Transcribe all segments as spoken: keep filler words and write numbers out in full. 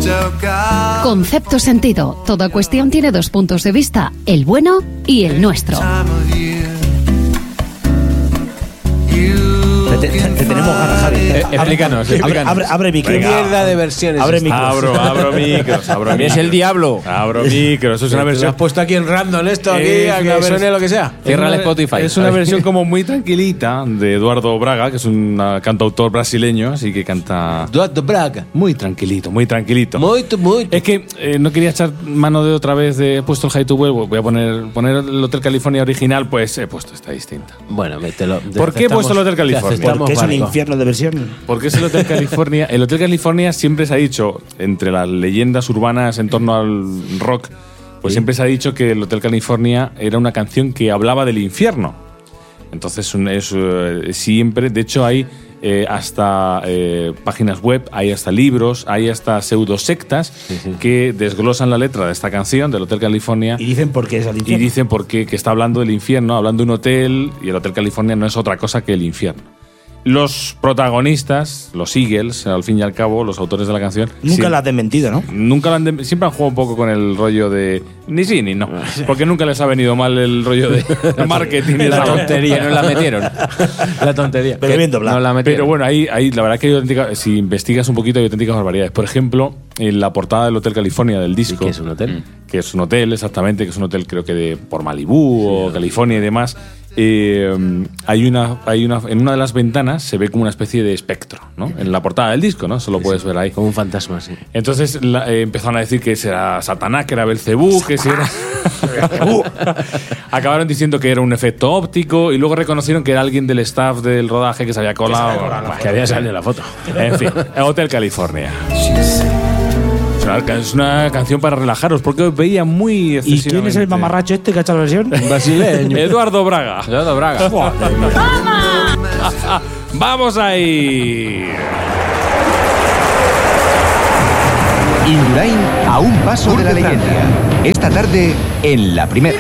Concepto sentido. Toda cuestión tiene dos puntos de vista, el bueno y el nuestro. Te, te, te tenemos ganas, Javi. Eh, explícanos, explícanos. Abre, abre, abre micro. ¿Qué mierda de versiones? Abre micros. Abro, abro micros, abro micros. Es el diablo. Abro micros. Eso es una Lo versión. has puesto aquí en random esto, aquí, Es a una que vers- suene lo que sea. Cierra el el Spotify. Es una versión como muy tranquilita de Eduardo Braga, que es un uh, cantautor brasileño, así que canta Eduardo Braga. muy tranquilito, muy tranquilito. Muy, muy. Es que eh, no quería echar mano de otra vez de he puesto el High to Well, voy a poner poner el Hotel California original, pues he puesto esta distinta. Bueno, mételo. ¿Por qué he puesto el Hotel California? Porque es un infierno de versión. Porque es el Hotel California. El Hotel California siempre se ha dicho, entre las leyendas urbanas en torno al rock, pues ¿Sí? siempre se ha dicho que el Hotel California era una canción que hablaba del infierno. Entonces un- es eh, siempre, de hecho hay eh, hasta eh, páginas web, hay hasta libros, hay hasta pseudosectas Sí, sí. que desglosan la letra de esta canción del Hotel California Y dicen por qué es el y infierno. dicen por qué que está hablando del infierno, hablando de un hotel, y el Hotel California no es otra cosa que el infierno. Los protagonistas, los Eagles, al fin y al cabo, los autores de la canción, Nunca siem- la has desmentido, ¿no? Nunca la han de- siempre han jugado un poco con el rollo de ni sí ni no, porque nunca les ha venido mal el rollo de marketing y La tal. tontería, no la metieron. La tontería. Pero bien doblado. No la metieron. Pero bueno, ahí, ahí la verdad que hay auténtica- si investigas un poquito hay auténticas barbaridades. Por ejemplo, en la portada del Hotel California del disco, ¿Qué es un hotel? que es un hotel exactamente, que es un hotel creo que de por Malibú o California y demás. eh, hay una, hay una, en una de las ventanas se ve como una especie de espectro, ¿no? En la portada del disco, ¿no? Eso lo puedes ver ahí. Como un fantasma, sí. Entonces la- eh, empezaron a decir que era Satanás, que era Belcebú, que si era. Acabaron diciendo que era un efecto óptico y luego reconocieron que era alguien del staff del rodaje que se había colado. Bah, Que había salido la foto. En fin, Hotel California. Es una, es una canción para relajaros porque os veía muy ¿Y quién es el excesivamente- mamarracho este que ha hecho la versión? Brasileño. Eduardo Braga. Eduardo Braga. Vamos ahí. Indurain a un paso de la leyenda. Esta tarde en la primera.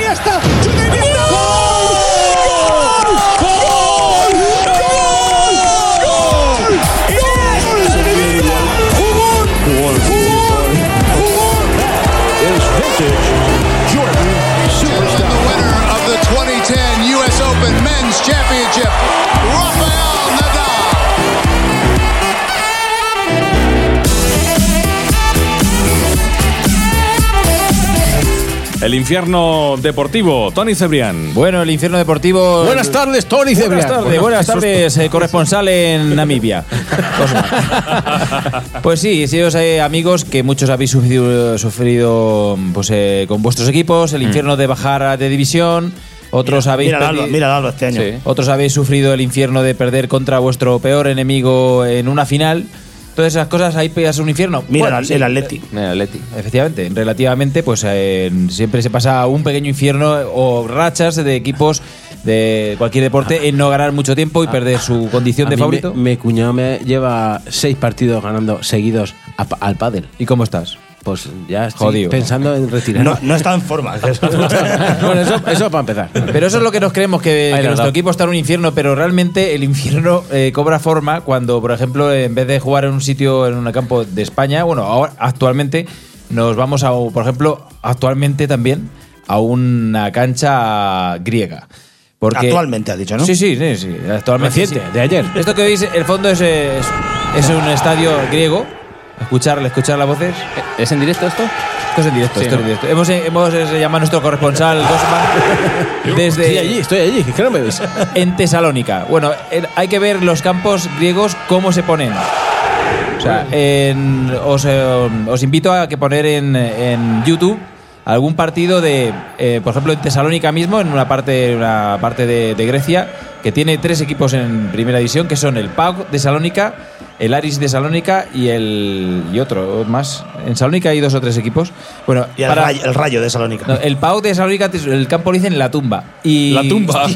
The winner of the twenty ten U S Open Men's Championship, Rafael Nadal. El infierno deportivo, Tony Cebrián. Bueno, el infierno deportivo. Buenas tardes, Tony Cebrián. Buenas tardes, buenas tardes, eh, corresponsal en Namibia. Osman. Pues sí, sí, os, eh, amigos, que muchos habéis sufrido, sufrido pues, eh, con vuestros equipos, el infierno de bajar de división. Otros habéis Mira, Alba, perdi- mira, Alba, este año. Sí. Otros habéis sufrido el infierno de perder contra vuestro peor enemigo en una final. Todas esas cosas, ahí es un infierno. Mira, Bueno, el, sí, el Atleti. el Atleti, efectivamente. Relativamente, pues eh, siempre se pasa un pequeño infierno o rachas de equipos de cualquier deporte en no ganar mucho tiempo y perder su condición A de mí favorito. Me, me cuñado me lleva seis partidos ganando seguidos a pa- al pádel. ¿Y cómo estás? Pues ya estoy Jodido. pensando en retirar. No, no está en forma. bueno, eso, eso para empezar. Pero eso es lo que nos creemos, que, que Ahí lo has nuestro dado. equipo está en un infierno, pero realmente el infierno eh, cobra forma cuando, por ejemplo, en vez de jugar en un sitio, en un campo de España, bueno, ahora actualmente nos vamos a, por ejemplo, actualmente también a una cancha griega. Porque, Actualmente ha dicho, ¿no? Sí, sí, sí, sí, actualmente. Reciente, sí. de ayer. Esto que veis, el fondo es, es, es un estadio griego. Escuchar, escuchar las voces. ¿Es en directo esto? Esto es en directo, Sí, esto es ¿no? en directo. Hemos, hemos eh, llamado a nuestro corresponsal Dosman desde Estoy allí, estoy allí, que no me ves. en Tesalónica. Bueno, el- hay que ver los campos griegos cómo se ponen. O sea, en- os, eh, os invito a que poner en, en YouTube algún partido de, eh, por ejemplo, en Tesalónica mismo, en una parte, una parte de, de Grecia, que tiene tres equipos en primera división, que son el PAOK de Salónica, el Aris de Salónica y el y otro más. En Salónica hay dos o tres equipos. Bueno, Y el, para- rayo, el rayo de Salónica. no, el PAOK de Salónica, el campo le dicen la tumba. Y La tumba.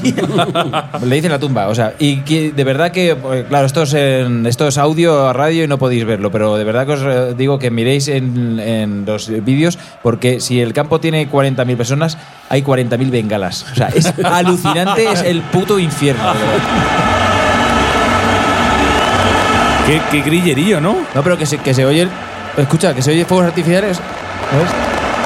le dicen la tumba, o sea, y que de verdad que, pues, claro, esto es, en- esto es audio, radio y no podéis verlo, pero de verdad que os eh, digo que miréis en, en los vídeos, porque si el campo tiene cuarenta mil personas, hay cuarenta mil bengalas. O sea, es alucinante, es el puto infierno. de verdad. Qué, qué grillerío, ¿no? No, pero que se, que se oye Escucha, que se oye fuegos artificiales. ¿No ves?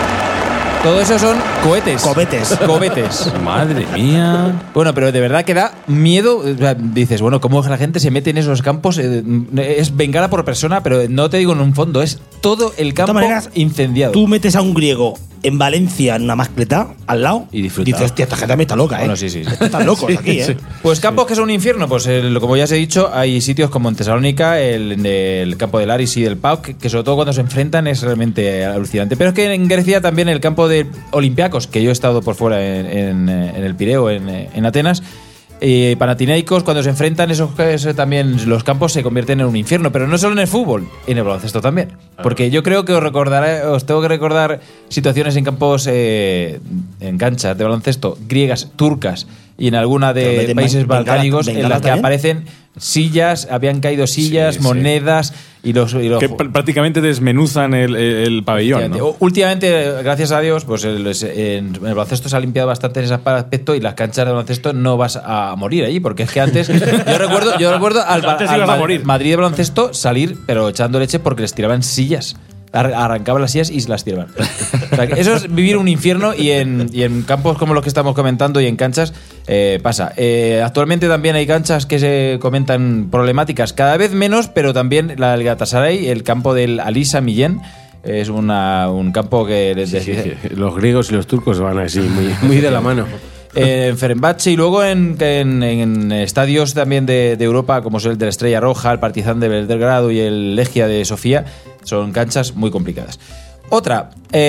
Todo eso son cohetes. Cohetes. Cohetes. Madre mía. Bueno, pero de verdad que da miedo. O sea, dices, bueno, ¿cómo la gente se mete en esos campos? Eh, Es bengala por persona, pero no te digo en un fondo, es todo el campo maneras, incendiado. Tú metes a un griego en Valencia en una mascleta al lado Y disfruta. dices, hostia, esta gente me está loca, ¿eh? Bueno, sí, sí, sí. Están locos aquí, ¿eh? Pues campos que son un infierno, pues el- como ya os he dicho, hay sitios como en Tesalónica, el, el campo del Aris y del P A O K, que sobre todo cuando se enfrentan es realmente alucinante. Pero es que en Grecia también el campo de Olympiacos, que yo he estado por fuera en, en- en el Pireo, en, en Atenas, y Panathinaikos, cuando se enfrentan, esos, esos también los campos se convierten en un infierno, pero no solo en el fútbol, en el baloncesto también. Porque yo creo que os recordaré, os tengo que recordar situaciones en campos, eh, en canchas de baloncesto griegas, turcas y en alguna Pero de meten países bengala- balcánicos en bengala las que también. aparecen sillas, habían caído sillas, Sí, sí. monedas y los, y los Que pr- prácticamente desmenuzan el, el pabellón, ¿no? U- Últimamente, gracias a Dios, pues el, es- en el baloncesto se ha limpiado bastante en ese aspecto y las canchas de baloncesto no vas a morir allí, porque es que antes yo recuerdo, yo recuerdo al, Antes al ibas a Ma- morir. Madrid de baloncesto salir, pero echando leche porque les tiraban sillas. Ar- Arrancaban las sillas y se las tiraban. O sea, que eso es vivir un infierno y en, y en campos como los que estamos comentando y en canchas eh, pasa. Eh, actualmente también hay canchas que se comentan problemáticas, cada vez menos, pero también la del Galatasaray, el campo del Alisa Millén, es una, un campo que les Sí, sí, sí. Los griegos y los turcos van así, muy, muy de la mano. Eh, en Fenerbahce y luego en, en- en estadios también de, de Europa, como es el de la Estrella Roja, el Partizan de Belgrado y el Legia de Sofía, son canchas muy complicadas. Otra,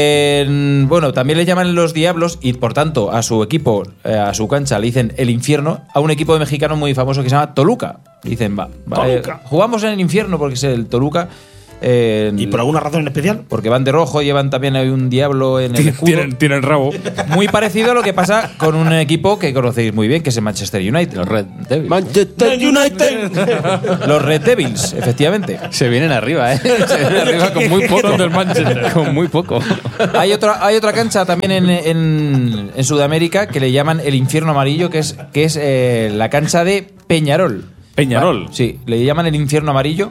en- bueno, también le llaman los Diablos y por tanto a su equipo, eh, a su cancha le dicen el infierno, a un equipo de mexicano muy famoso que se llama Toluca. Dicen, va, va, eh, jugamos en el infierno porque es el Toluca. eh, ¿Y por alguna razón en especial? porque van de rojo, llevan también hay un diablo en el escudo. Tienen, tienen rabo. Muy parecido a lo que pasa con un equipo que conocéis muy bien, que es el Manchester United. Los Red Devils. Manchester United. Los Red Devils, efectivamente. Se vienen arriba, ¿eh? Se vienen arriba con muy poco. del Manchester. Con muy poco. Hay otra, hay otra cancha también en, en- en Sudamérica que le llaman el infierno amarillo, que es, que es eh, la cancha de Peñarol. Peñarol. Sí, le llaman el infierno amarillo.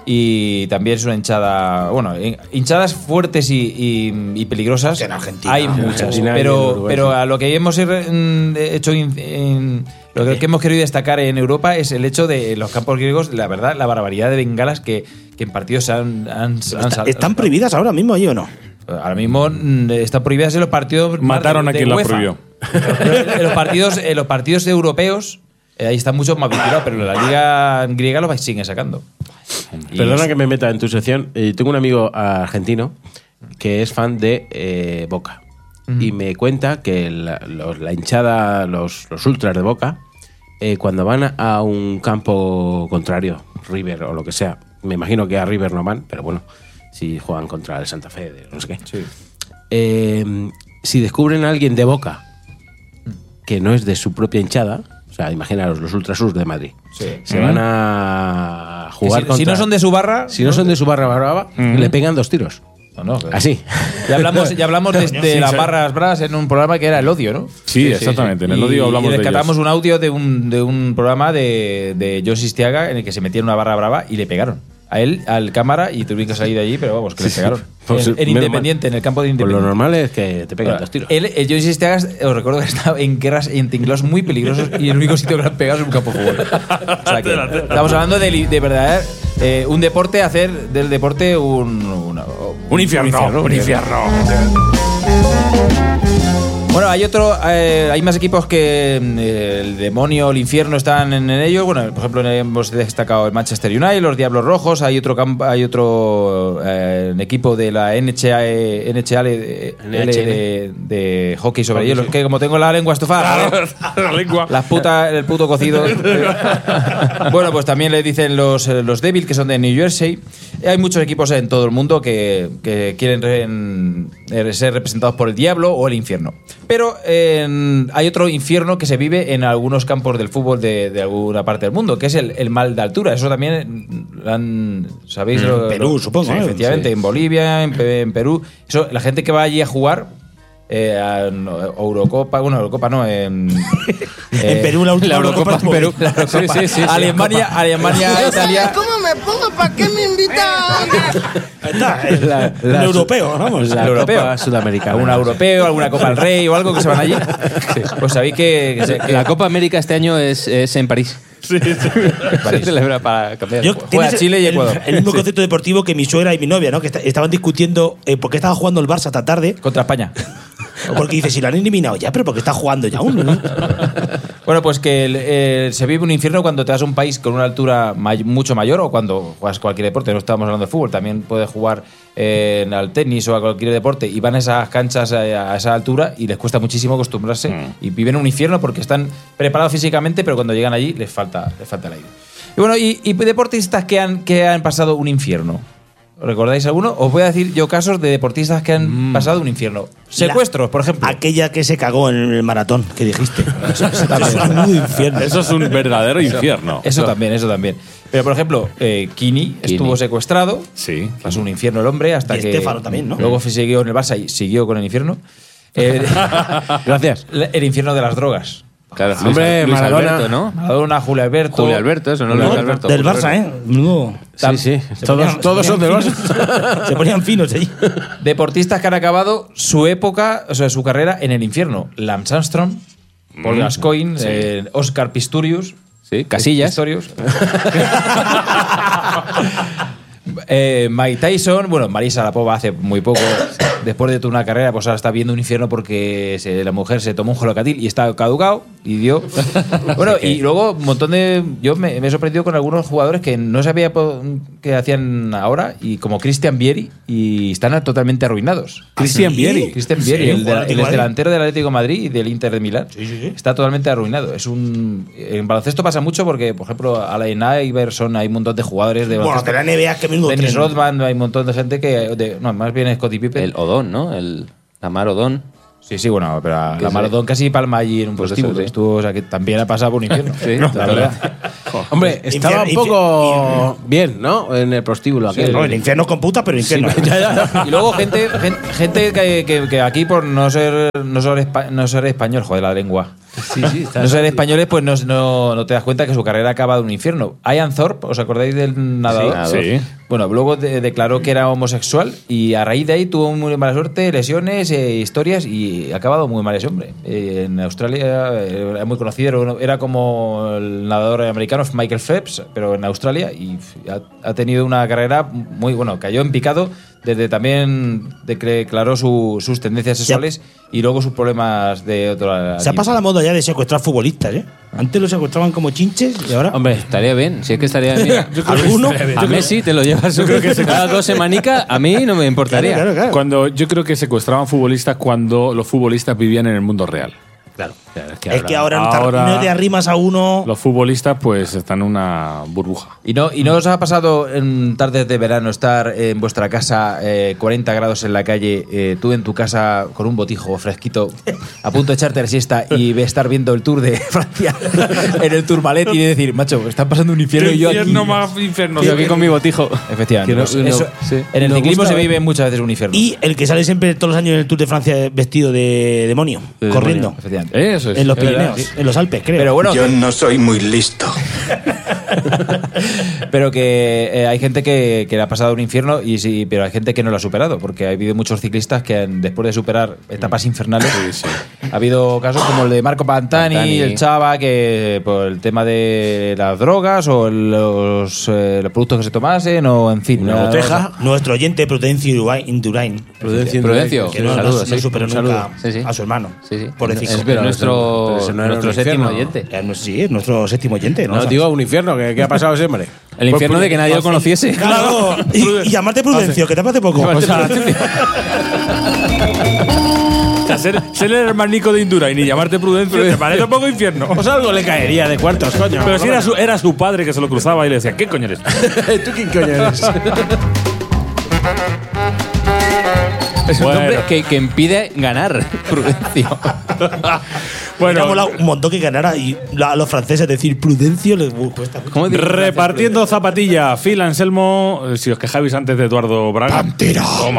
Y también es una hinchada, bueno, hin- hinchadas fuertes y, y- y peligrosas. En Argentina. Hay En muchas, Argentina y en pero, Uruguay, pero sí. a lo que hemos mm, hecho, in- in- lo que, que hemos querido destacar en Europa es el hecho de los campos griegos, la verdad, la barbaridad de bengalas que, que en partidos se han, han, han Está- sal- ¿Están prohibidas ahora mismo ahí o no? Ahora mismo mm, están prohibidas en los partidos. más Mataron de- a de quien la UEFA. prohibió. En los partidos, en los partidos europeos, eh, ahí está mucho más vigilado, pero en la liga griega los siguen sacando. Y Perdona es- que me meta en tu sección. Eh, tengo un amigo argentino que es fan de eh, Boca. Y me cuenta que la, los- la hinchada, los, los ultras de Boca, eh, cuando van a un campo contrario, River o lo que sea, me imagino que a River no van, pero bueno, si juegan contra el Santa Fe, de no sé qué. Eh, si descubren a alguien de Boca que no es de su propia hinchada, o sea, imaginaros los ultrasurs de Madrid, Sí. se van a que jugar si, contra... si no son de su barra. Si no son de su barra brava, le pegan dos tiros. No, no, pero- Así. Ya hablamos, ya hablamos de, de Sí, las sí. barras bravas en un programa que era el odio, ¿no? Sí, exactamente. En el Y- odio hablamos y de rescatamos ellos. un audio de un, de un programa de, de Josh Istiaga en el que se metía en una barra brava y le pegaron. A él, al cámara, y tuvieron que salir de allí, pero vamos, que le pegaron. Pues, en, en menos Independiente, en el campo de Pues lo Independiente. normal es que te pegan dos tiros. Él, el Josh Istiaga, os recuerdo que estaba en guerras y en tinglados muy peligrosos y el único sitio que le han pegado es un campo de fútbol. O sea que estamos hablando de, li- de verdad, eh, un deporte, hacer del deporte un, una- Un infierno. Un infierno. Bueno, hay otro, eh, hay más equipos que eh, el demonio, el infierno están en, en ellos. Bueno, por ejemplo, hemos destacado el Manchester United, los Diablos Rojos. Hay otro camp- hay otro eh, equipo de la N H A L, N H A L de, de, de hockey sobre hielo. Que como tengo la lengua estufada, La lengua. las putas, el puto cocido. Bueno, pues también le dicen los, los Devils, que son de New Jersey. Hay muchos equipos en todo el mundo que, que quieren re- en- ser representados por el diablo o el infierno. Pero eh, hay otro infierno que se vive en algunos campos del fútbol de, de alguna parte del mundo, que es el, el mal de altura. Eso también lo han, ¿sabéis? Lo- Perú, lo- supongo, Sí, ¿eh? efectivamente, Sí. en Bolivia, en, Pe- en Perú. Eso, la gente que va allí a jugar eh, a- no, Eurocopa, bueno, Eurocopa no, en, eh, En Perú la última Eurocopa estuvo Perú, bien. la Eurocopa. Sí, sí, sí, sí. Alemania, Alemania, Italia. ¿Cómo me pongo? ¿Para qué me invitan? Ahí está, el, La- el la- europeo, vamos. la El europeo. Copa Sudamericana. Alguna europeo, alguna Copa del Rey o algo que se van allí. Pues sabéis que, que se- que- La Copa América este año es, es en París. Sí, sí. Se celebra para cambiar. Yo, Juega tienes Chile y el, Ecuador. el mismo concepto deportivo que mi suegra y mi novia, ¿no? Que esta- estaban discutiendo eh, por qué estaba jugando el Barça tan tarde. contra España. Porque dice, si lo han eliminado ya, pero porque está jugando ya uno, ¿no? Bueno, pues que el- el- se vive un infierno cuando te vas a un país con una altura may- mucho mayor o cuando juegas cualquier deporte. No estamos hablando de fútbol, también puedes jugar eh, al tenis o a cualquier deporte y van a esas canchas a, a esa altura y les cuesta muchísimo acostumbrarse y viven un infierno porque están preparados físicamente, pero cuando llegan allí les falta, les falta el aire. Y bueno, y, y deportistas que han, que han pasado un infierno. ¿Recordáis alguno? Os voy a decir yo casos de deportistas que han pasado un infierno. Secuestros, por ejemplo. Aquella que se cagó en el maratón, que dijiste. Eso, eso es un nudo infierno. Eso es un verdadero infierno. Eso también, eso también. Pero, por ejemplo, eh, Kini estuvo secuestrado. Sí. Pasó un infierno el hombre hasta Y que. Estéfano también, ¿no? Luego siguió en el Barça y siguió con el infierno. Eh, Gracias. el infierno de las drogas. Claro, Hombre, Luis Maradona. Alberto, ¿no? Maradona, Julio Alberto. Julio Alberto, eso, no Luis Alberto. Del Julio Barça, Alberto. ¿eh? Menudo. Sí, sí. Se Todos, ponían- todos se son del ponían Barça. finos. Se ponían finos allí. Deportistas que han acabado su época, o sea, su carrera en el infierno. Lance Armstrong, Paul Gascoigne, eh, Oscar Pistorius. Sí, Casillas. Pistorius. Eh, Mike Tyson, bueno, Marisa Lapova hace muy poco, después de toda una carrera, pues ahora está viendo un infierno porque se- la mujer se tomó un jolocatil y está caducado y dio. Bueno, y luego un montón de. Yo me, me he sorprendido con algunos jugadores que no sabía po- qué hacían ahora, y como Christian Vieri, y están totalmente arruinados. Cristian ¿Sí? Vieri. Christian Sí, Vieri, el, de- jugador el igual, ¿eh? delantero del Atlético de Madrid y del Inter de Milán, Sí, sí, sí. está totalmente arruinado. Es un en baloncesto pasa mucho porque, por ejemplo, Allen Iverson, hay un montón de jugadores de Bueno, baloncesto. de la N B A, que menudo Dennis tren. Rodman, hay un montón de gente que. de- no, más bien Scottie Pippen. El Odón, ¿no? El Lamar Odón. Sí, sí, bueno, pero a Que la sí. Maradona casi palma allí en un Pues prostíbulo. eso, sí. Estuvo, o sea, que también ha pasado por un infierno. Sí, la total. verdad. Hombre, estaba un Infierno- poco bien, ¿no? En el prostíbulo aquel. No, el infierno con puta, pero infierno. Y luego gente, gen- gente que, que- que aquí por no ser no ser, espa- no ser español, joder, la lengua. Sí, sí, está- No ser españoles, pues no, no, no te das cuenta que su carrera acaba de un infierno. Ian Thorpe, ¿os acordáis del nadador? Sí. Bueno, luego de- declaró que era homosexual y a raíz de ahí tuvo muy mala suerte, lesiones, eh, historias y ha acabado muy mal ese hombre. Eh, en Australia eh, era muy conocido, era uno- era como el nadador americano Michael Phelps, pero en Australia, y ha, ha tenido una carrera muy, bueno, cayó en picado desde también de que declaró su- sus tendencias sexuales y luego sus problemas de otra. Se ha pasado la moda ya de secuestrar futbolistas, ¿eh? Antes los secuestraban como chinches y ahora. Hombre, estaría bien. Si es que estaría bien. ¿Alguno? A Messi te lo llevas yo creo que cada dos semanicas, a mí no me importaría. Claro, claro, claro. Cuando yo creo que secuestraban futbolistas cuando los futbolistas vivían en el mundo real. Claro. Claro, es que Es que ahora, ahora- no te arrimas a uno. Los futbolistas pues están en una burbuja. ¿Y no, ¿Y no os ha pasado en tardes de verano estar en vuestra casa, eh, cuarenta grados en la calle, eh, tú en tu casa con un botijo fresquito, a punto de echarte la siesta y ve estar viendo el Tour de Francia en el Tourmalet y decir, macho, están pasando un infierno y yo aquí? más infierno. Yo aquí con mi botijo. Efectivamente. Que no- pues no- eso- sí. En el Nos ciclismo gusta se ver- vive muchas veces un infierno. Y el que sale siempre todos los años en el Tour de Francia vestido de demonio, De corriendo. demonio, Efectivamente. Eso es. En los Es verdad, Pirineos, en los Alpes, creo. Pero bueno, Yo no soy muy listo. pero que eh, hay gente que, que le ha pasado un infierno, y sí, pero hay gente que no lo ha superado, porque ha habido muchos ciclistas que han- después de superar etapas infernales, ha habido casos como el de Marco Pantani, Pantani. el Chava, que por el tema de las drogas o los, eh, los productos que se tomasen, o en fin. Una la- boteja. Nuestro oyente Prudencio Indurain- Indurain, Prudencio. Prudencio. que no, Saludos, no, no sí. superó Un nunca saludo. Sí, sí. a su hermano. Sí, sí. Pobrecito. Es pero nuestro, pero ese no era nuestro un séptimo infierno. oyente. Eh, no, sí, es nuestro séptimo oyente, ¿no? No, O sea, digo un infierno. ¿Qué, qué ha pasado ese hombre? El infierno de que nadie lo conociese. Claro, y, y llamarte Prudencio, que te hace poco. O sea, O sea, ser, ser el hermanico de Indurain y llamarte Prudencio te parece un poco infierno. Pues algo le caería de cuartos, coño. Pero si era su, era su padre que se lo cruzaba y le decía, ¿qué coño eres? ¿Tú quién coño eres? Es un Bueno. nombre que, que impide ganar. Prudencio. me ha Bueno, molado un montón que ganara y la- a los franceses decir Prudencio les cuesta mucho. ¿Cómo dices? repartiendo zapatilla, Phil Anselmo, eh, si os quejáis antes de Eduardo Braga. Pantera. Toma.